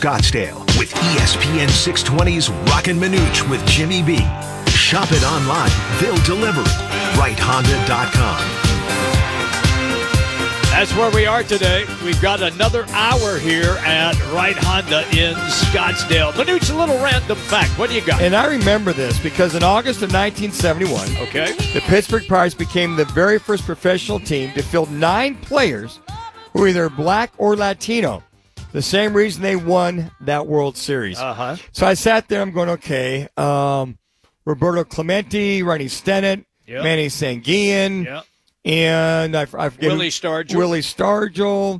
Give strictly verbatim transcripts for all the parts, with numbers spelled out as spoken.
Scottsdale with E S P N six twenty's Rockin' Minuch with Jimmy B. Shop it online. They'll deliver it. Wright Honda dot com. That's where we are today. We've got another hour here at Wright Honda in Scottsdale. Minuch, a little random fact. What do you got? And I remember this because in August of nineteen seventy-one, okay, the Pittsburgh Pirates became the very first professional team to field nine players who were either black or Latino. The same reason they won that World Series. Uh-huh. So I sat there, I'm going, okay, um, Roberto Clemente, Ronnie Stennett, yep. Manny Sanguillen, yep. and I, I forget Willie Stargell. Willie Stargell.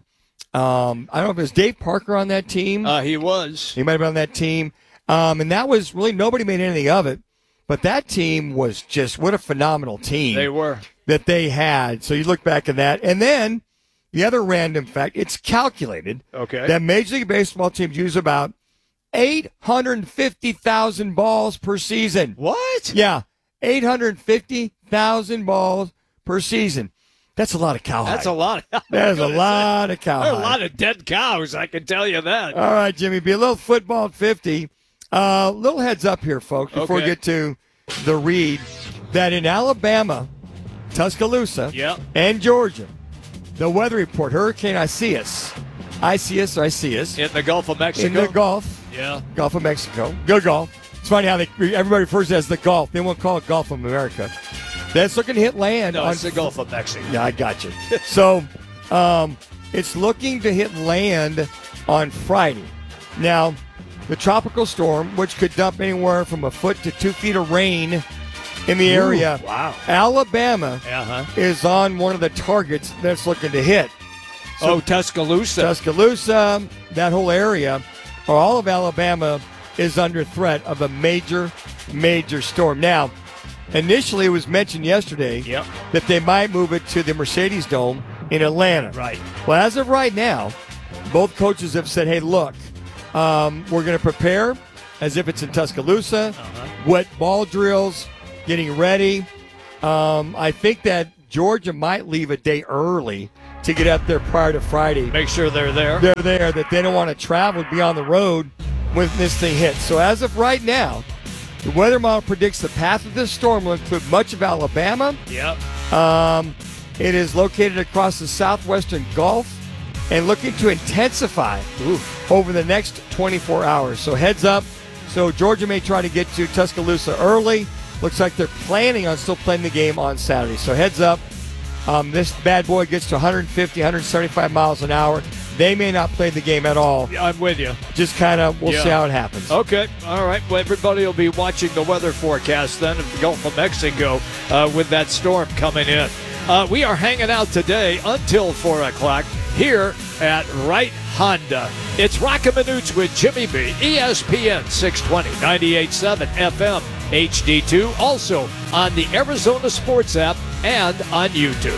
Um, I don't know if it was Dave Parker on that team. Uh, he was. He might have been on that team. Um, and that was really, nobody made anything of it. But that team was just, what a phenomenal team. They were. That they had. So you look back at that. And then the other random fact, it's calculated okay. that Major League Baseball teams use about eight hundred fifty thousand balls per season. What? Yeah, eight hundred fifty thousand balls per season. That's a lot of cowhide. That's a lot. Of, That is a lot of cowhide. There are a lot of dead cows, I can tell you that. All right, Jimmy, be a little football at fifty. Uh, little heads up here, folks, before okay. we get to the read, that in Alabama, Tuscaloosa, yep. and Georgia, the weather report, Hurricane Isaias, Isaias or Isaias. In the Gulf of Mexico? In the Gulf. Yeah. Gulf of Mexico. Good Gulf. It's funny how they, everybody refers to it as the Gulf. They won't call it Gulf of America. That's looking to hit land. No, on, it's the Gulf of Mexico. Yeah, I got you. So um, it's looking to hit land on Friday. Now, the tropical storm, which could dump anywhere from a foot to two feet of rain in the Ooh, area. Wow. Alabama uh-huh. is on one of the targets that's looking to hit. So, oh, Tuscaloosa. Tuscaloosa, that whole area, or all of Alabama, is under threat of a major, major storm. Now, initially it was mentioned yesterday yep. that they might move it to the Mercedes Dome in Atlanta. Right. Well, as of right now, both coaches have said, hey, look, um, we're going to prepare as if it's in Tuscaloosa, uh-huh. wet ball drills, getting ready. Um, I think that Georgia might leave a day early to get up there prior to Friday. Make sure they're there. They're there, that they don't want to travel, be on the road when this thing hits. So as of right now, the weather model predicts the path of this storm will include much of Alabama. Yep. Um, it is located across the southwestern Gulf and looking to intensify Ooh. over the next twenty-four hours. So heads up. So Georgia may try to get to Tuscaloosa early. Looks like they're planning on still playing the game on Saturday. So heads up. Um, this bad boy gets to one fifty, one seventy-five miles an hour. They may not play the game at all. Yeah, I'm with you. Just kind of, we'll yeah. see how it happens. Okay. All right. Well, everybody will be watching the weather forecast then of the Gulf of Mexico uh, with that storm coming in. Uh, we are hanging out today until four o'clock here at Wright Honda. It's Rockin' Minuch with Jimmy B. E S P N six twenty, ninety-eight point seven F M, H D two. Also on the Arizona Sports app and on YouTube.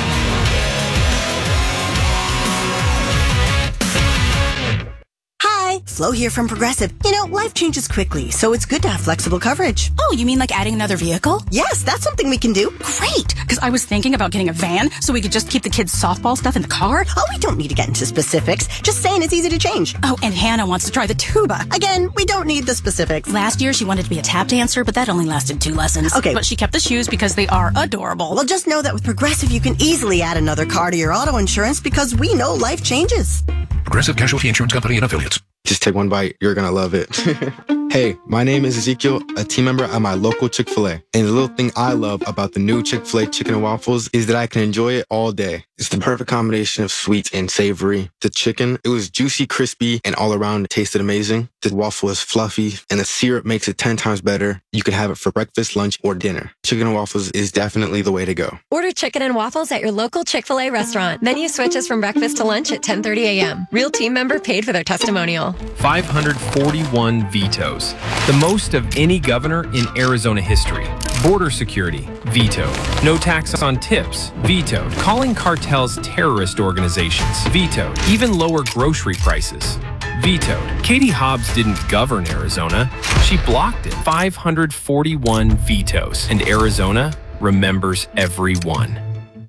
Flo here from Progressive. You know, life changes quickly, so it's good to have flexible coverage. Oh, you mean like adding another vehicle? Yes, that's something we can do. Great, because I was thinking about getting a van so we could just keep the kids' softball stuff in the car. Oh, we don't need to get into specifics. Just saying it's easy to change. Oh, and Hannah wants to try the tuba. Again, we don't need the specifics. Last year, she wanted to be a tap dancer, but that only lasted two lessons. Okay. But she kept the shoes because they are adorable. Well, just know that with Progressive, you can easily add another car to your auto insurance because we know life changes. Progressive Casualty Insurance Company and Affiliates. Just take one bite. You're going to love it. Hey, my name is Ezekiel, a team member at my local Chick-fil-A. And the little thing I love about the new Chick-fil-A chicken and waffles is that I can enjoy it all day. It's the perfect combination of sweet and savory. The chicken, it was juicy, crispy, and all around it tasted amazing. The waffle is fluffy, and the syrup makes it ten times better. You can have it for breakfast, lunch, or dinner. Chicken and waffles is definitely the way to go. Order chicken and waffles at your local Chick-fil-A restaurant. Menu switches from breakfast to lunch at ten thirty a.m. Real team member paid for their testimonial. five hundred forty-one vetoes, the most of any governor in Arizona history. Border security, vetoed. No tax on tips, vetoed. Calling cartels terrorist organizations, vetoed. Even lower grocery prices, vetoed. Katie Hobbs didn't govern Arizona. She blocked it. five hundred forty-one vetoes. And Arizona remembers every one.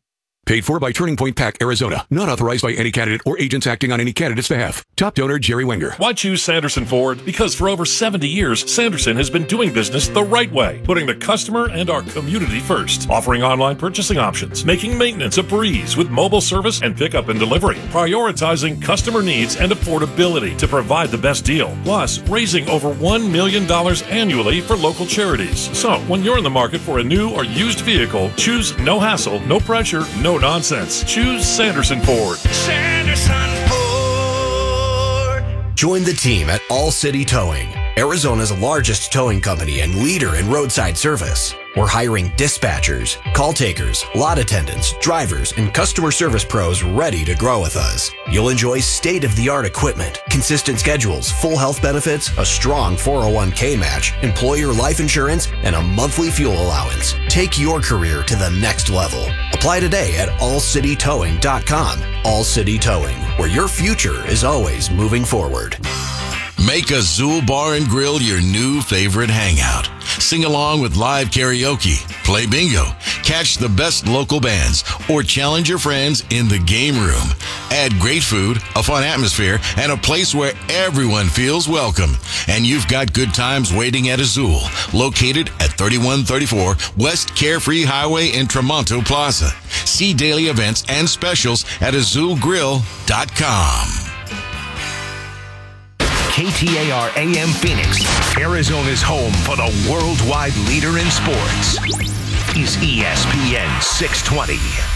Paid for by Turning Point PAC, Arizona. Not authorized by any candidate or agents acting on any candidate's behalf. Top donor, Jerry Wenger. Why choose Sanderson Ford? Because for over seventy years, Sanderson has been doing business the right way, putting the customer and our community first, offering online purchasing options, making maintenance a breeze with mobile service and pickup and delivery, prioritizing customer needs and affordability to provide the best deal, plus raising over one million dollars annually for local charities. So, when you're in the market for a new or used vehicle, choose no hassle, no pressure, no nonsense. Choose Sanderson Ford. Sanderson Ford. Join the team at All City Towing, Arizona's largest towing company and leader in roadside service. We're hiring dispatchers, call takers, lot attendants, drivers, and customer service pros ready to grow with us. You'll enjoy state-of-the-art equipment, consistent schedules, full health benefits, a strong four oh one k match, employer life insurance, and a monthly fuel allowance. Take your career to the next level. Apply today at all city towing dot com. All City Towing, where your future is always moving forward. Make Azul Bar and Grill your new favorite hangout. Sing along with live karaoke, play bingo, catch the best local bands, or challenge your friends in the game room. Add great food, a fun atmosphere, and a place where everyone feels welcome. And you've got good times waiting at Azul, located at thirty-one thirty-four West Carefree Highway in Tremonto Plaza. See daily events and specials at azul grill dot com. K T A R A M Phoenix, Arizona's home for the worldwide leader in sports, is E S P N six twenty.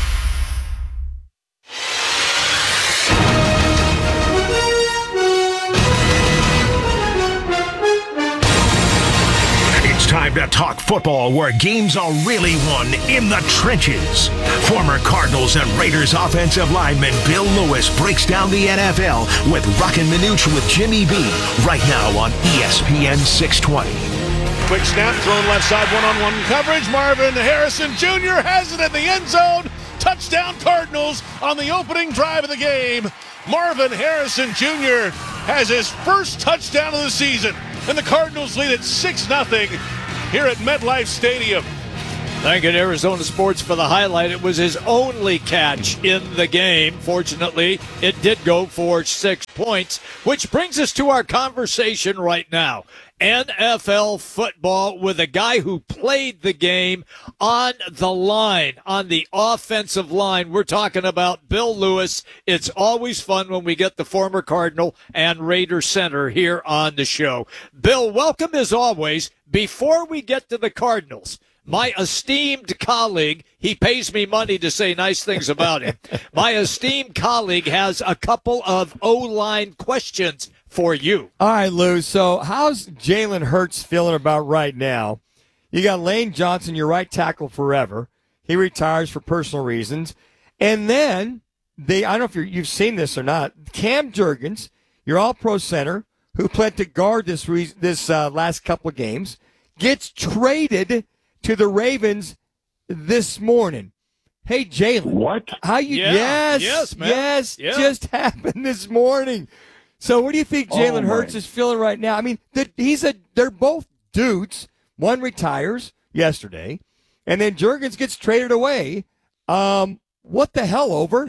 It's time to talk football, where games are really won in the trenches. Former Cardinals and Raiders offensive lineman Bill Lewis breaks down the N F L with Rockin' Minuch with Jimmy B right now on E S P N six twenty. Quick snap, thrown left side, one-on-one coverage. Marvin Harrison Junior has it in the end zone. Touchdown Cardinals on the opening drive of the game. Marvin Harrison Junior has his first touchdown of the season, and the Cardinals lead at six nothing here at MetLife Stadium. Thanking Arizona Sports for the highlight. It was his only catch in the game. Fortunately, it did go for six points, which brings us to our conversation right now. N F L football with a guy who played the game on the line, on the offensive line. We're talking about Bill Lewis. It's always fun when we get the former Cardinal and Raider center here on the show. Bill, welcome as always. Before we get to the Cardinals, my esteemed colleague, he pays me money to say nice things about him. My esteemed colleague has a couple of O-line questions for you. All right, Lou. So how's Jalen Hurts feeling about right now? You got Lane Johnson, your right tackle forever. He retires for personal reasons. And then, they, I don't know if you're, you've seen this or not, Cam Jurgens, your all-pro center, who played to guard this, re- this uh, last couple of games, gets traded to the Ravens this morning. Hey, Jalen. What? How you? Yeah. Yes, yes, man. yes, Yeah. just happened this morning. So, what do you think Jalen Oh, Hurts my. is feeling right now? I mean, the, he's a. They're both dudes. One retires yesterday, and then Jurgens gets traded away. Um, what the hell, over?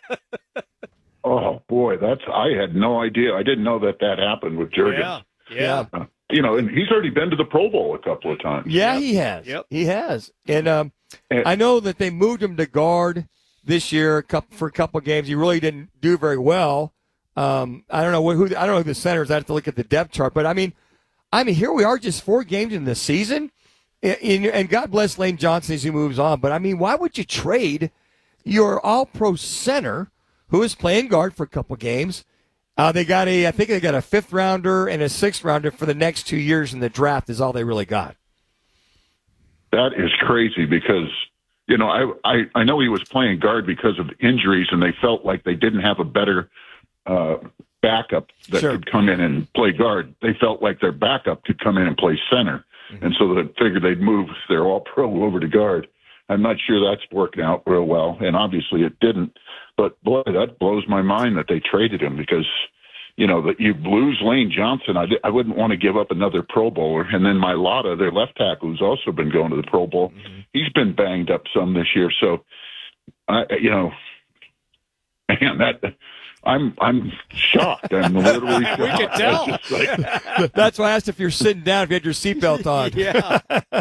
Oh boy, that's I had no idea. I didn't know that that happened with Jurgens. Yeah, yeah. Uh, you know, and he's already been to the Pro Bowl a couple of times. Yeah, Yep. he has. Yep. He has. And um, And- I know that they moved him to guard this year a couple, for a couple of games. He really didn't do very well. Um, I don't know who. I don't know who the center is. I have to look at the depth chart. But I mean, I mean, here we are, just four games in the season, and, and God bless Lane Johnson as he moves on. But I mean, why would you trade your All-Pro center who is playing guard for a couple of games? Uh, they got a, I think they got a fifth rounder and a sixth rounder for the next two years in the draft. Is all they really got. That is crazy because, you know, I, I, I know he was playing guard because of injuries, and they felt like they didn't have a better uh, backup that Sure. could come in and play guard. They felt like their backup could come in and play center, mm-hmm. and so they figured they'd move their all-pro over to guard. I'm not sure that's working out real well, and obviously it didn't. But, boy, that blows my mind that they traded him because, you know, that you lose Lane Johnson. I, I wouldn't want to give up another Pro Bowler. And then Mailata, their left tackle, who's also been going to the Pro Bowl, mm-hmm. he's been banged up some this year. So I, you know, man, that I'm I'm shocked. I'm literally shocked. We can tell. Like, that's why I asked if you're sitting down, if you had your seatbelt on. Yeah.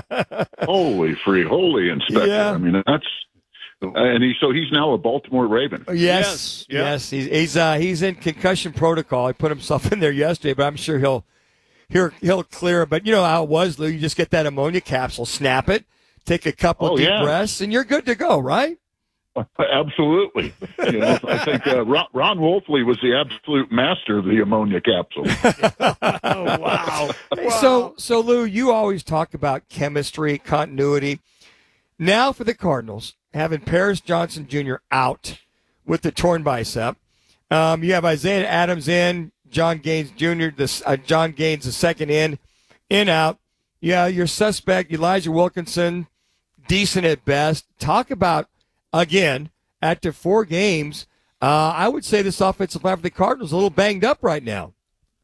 Holy free, holy inspector. Yeah. I mean, that's and he so he's now a Baltimore Raven. Yes, Yes. Yeah. yes. He's he's uh, he's in concussion protocol. He put himself in there yesterday, but I'm sure he'll he'll he'll clear. But you know how it was, Lou. You just get that ammonia capsule, snap it, take a couple Oh, deep yeah. breaths, and you're good to go, right? Absolutely. You know, I think uh, Ron, Ron Wolfley was the absolute master of the ammonia capsule. Oh, wow. So, so Lou, you always talk about chemistry, continuity. Now for the Cardinals, having Paris Johnson Junior out with the torn bicep, um, you have Isaiah Adams in, John Gaines Junior This uh, John Gaines the second in, in out. Yeah, your suspect Elijah Wilkinson, decent at best. Talk about again after four games. Uh, I would say this offensive line for the Cardinals is a little banged up right now.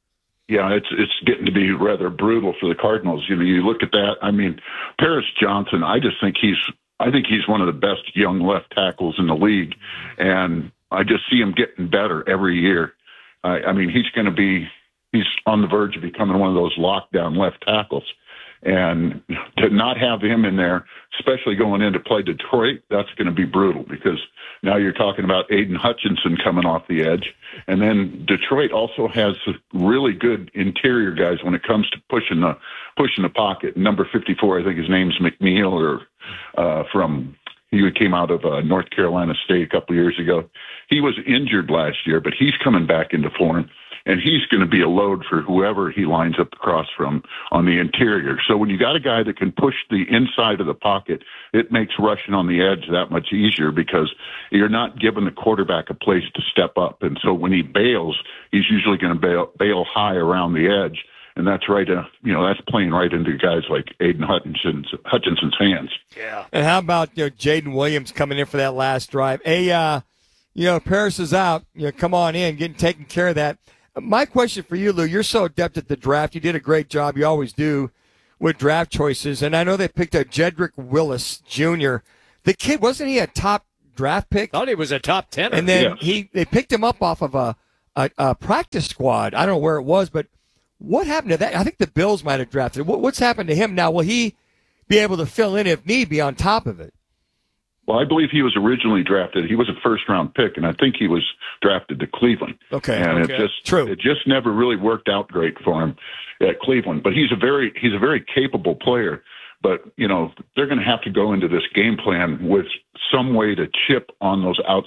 Yeah, it's it's getting to be rather brutal for the Cardinals. You know, you look at that. I mean, Paris Johnson. I just think he's. I think he's one of the best young left tackles in the league, and I just see him getting better every year. I, I mean, he's going to be. He's on the verge of becoming one of those lockdown left tackles, and to not have him in there, especially going in to play Detroit, that's going to be brutal because now you're talking about Aiden Hutchinson coming off the edge. And then Detroit also has really good interior guys when it comes to pushing the pushing the pocket. Number fifty-four, I think his name's McNeil, or uh, from he came out of uh, North Carolina State a couple of years ago. He was injured last year, but he's coming back into form. And he's going to be a load for whoever he lines up across from on the interior. So when you got a guy that can push the inside of the pocket, it makes rushing on the edge that much easier because you're not giving the quarterback a place to step up. And so when he bails, he's usually going to bail, bail high around the edge. And that's right, uh, you know, that's playing right into guys like Aiden Hutchinson's, Hutchinson's hands. Yeah. And how about, you know, Jaden Williams coming in for that last drive? Hey, uh, you know, Paris is out. You know, come on in, getting taken care of that. My question for you, Lou, you're so adept at the draft. You did a great job. You always do with draft choices. And I know they picked up Jedrick Willis Junior The kid, wasn't he a top draft pick? Thought he was a top ten. And then Yes. he they picked him up off of a, a, a practice squad. I don't know where it was, but what happened to that? I think the Bills might have drafted. What, what's happened to him now? Will he be able to fill in if need be on top of it? Well, I believe he was originally drafted. He was a first-round pick, and I think he was drafted to Cleveland. Okay, and okay. it just True. It just never really worked out great for him at Cleveland. But he's a very he's a very capable player. But you know they're going to have to go into this game plan with some way to chip on those outside